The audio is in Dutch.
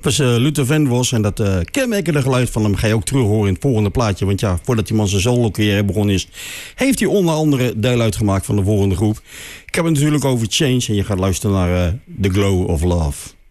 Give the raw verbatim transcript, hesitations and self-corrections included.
was uh, Luther Vandross en dat uh, kenmerkende geluid van hem ga je ook terug horen in het volgende plaatje. Want ja, voordat die man zijn solo-carrière begonnen is, heeft hij onder andere deel uitgemaakt van de volgende groep. Ik heb het natuurlijk over Change en je gaat luisteren naar uh, The Glow of Love.